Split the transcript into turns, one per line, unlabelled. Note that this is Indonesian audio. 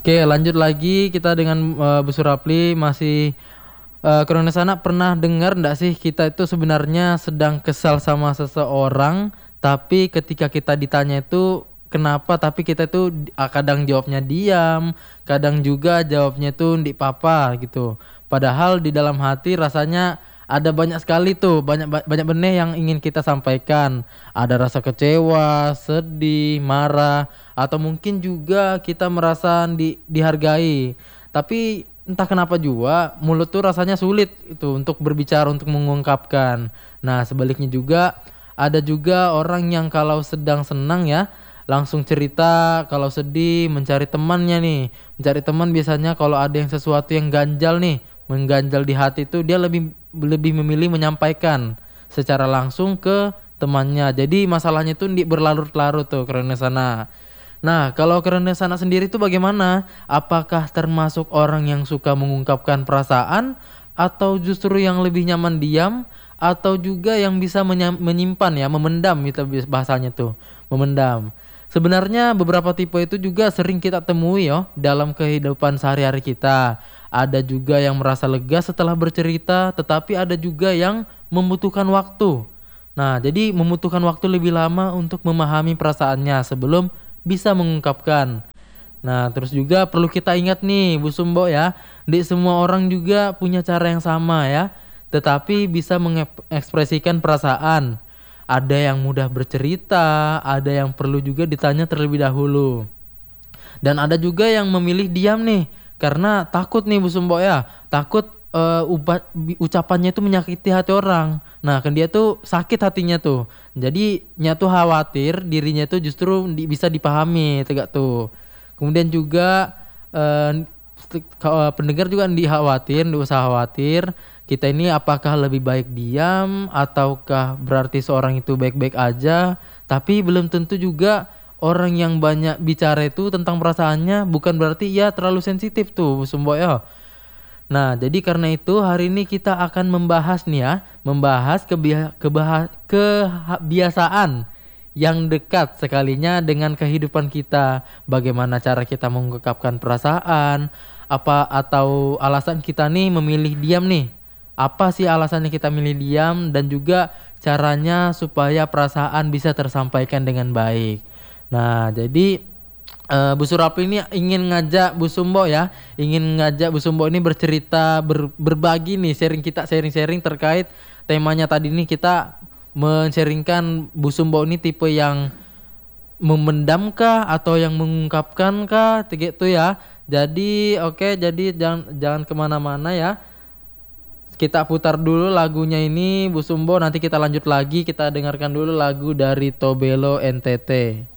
Oke, lanjut lagi kita dengan Bu Surapli masih Kronesana pernah dengar ndak sih kita itu sebenarnya sedang kesal sama seseorang, tapi ketika kita ditanya itu kenapa, tapi kita itu kadang jawabnya diam, kadang juga jawabnya itu ndik papa gitu. Padahal di dalam hati rasanya ada banyak sekali tuh, banyak benih yang ingin kita sampaikan. Ada rasa kecewa, sedih, marah, atau mungkin juga kita merasa dihargai. Tapi entah kenapa juga mulut tuh rasanya sulit itu untuk berbicara, untuk mengungkapkan. Nah, sebaliknya juga ada juga orang yang kalau sedang senang ya langsung cerita, kalau sedih mencari temannya nih. Mencari teman biasanya kalau ada yang sesuatu yang ganjal nih, mengganjal di hati itu dia lebih lebih memilih menyampaikan secara langsung ke temannya. Jadi masalahnya itu berlarut-larut tuh karena sana. Nah, kalau karena sana sendiri itu bagaimana? Apakah termasuk orang yang suka mengungkapkan perasaan atau justru yang lebih nyaman diam atau juga yang bisa menyimpan ya, memendam itu bahasanya tuh, memendam. Sebenarnya beberapa tipe itu juga sering kita temui yo dalam kehidupan sehari-hari kita. Ada juga yang merasa lega setelah bercerita, tetapi ada juga yang membutuhkan waktu. Nah, jadi membutuhkan waktu lebih lama untuk memahami perasaannya sebelum bisa mengungkapkan. Nah, terus juga perlu kita ingat nih, Bu Sumbo ya, di semua orang juga punya cara yang sama ya, tetapi bisa mengekspresikan perasaan. Ada yang mudah bercerita, ada yang perlu juga ditanya terlebih dahulu. Dan ada juga yang memilih diam nih, karena takut nih Bu Sumbo ya, takut ucapannya itu menyakiti hati orang. Nah, kan dia tuh sakit hatinya tuh. Jadi nya tuh khawatir dirinya tuh justru bisa dipahami tegak tuh. Kemudian juga pendengar juga nggak usah khawatir. Kita ini apakah lebih baik diam ataukah berarti seorang itu baik-baik aja? Tapi belum tentu juga orang yang banyak bicara itu tentang perasaannya bukan berarti ia terlalu sensitif tuh, Bu Sumbo ya. Nah, jadi karena itu hari ini kita akan membahas nih ya, membahas kebiasaan yang dekat sekalinya dengan kehidupan kita. Bagaimana cara kita mengungkapkan perasaan, apa atau alasan kita nih memilih diam nih. Apa sih alasannya kita milih diam dan juga caranya supaya perasaan bisa tersampaikan dengan baik. Nah, jadi Bu Surapi ini ingin ngajak Bu Sumbo ya, ingin ngajak Bu Sumbo ini bercerita, berbagi nih sharing-sharing terkait temanya tadi nih kita men-sharingkan Bu Sumbo ini tipe yang memendamkah atau yang mengungkapkankah gitu ya. Jadi oke, jadi jangan kemana-mana ya. Kita putar dulu lagunya ini Bu Sumbo, nanti kita lanjut lagi, kita dengarkan dulu lagu dari Tobelo NTT.